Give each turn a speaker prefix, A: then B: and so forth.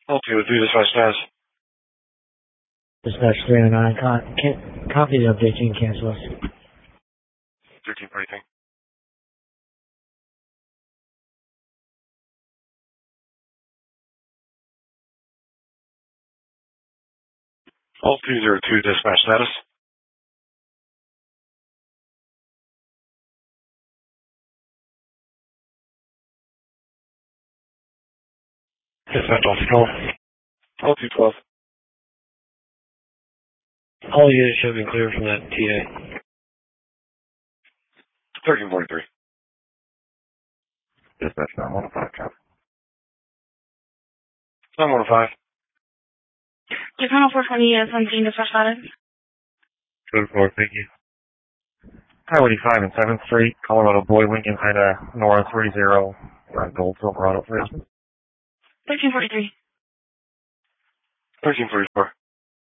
A: All 2 dispatch status.
B: Dispatch 309, copy the update, you can cancel us.
A: 1343. All 202 dispatch status. Dispatch off call. All 212.
C: All units should have been cleared from that TA.
A: 1343.
D: Dispatch 915, traffic.
A: 915.
E: Japan 420 17 dispatch status.
D: Code 4, thank you. Highway 5 and 7th Street, Colorado Boy Lincoln, kinda Nora 30, Gold Silverado,
E: 1343.
A: 1344.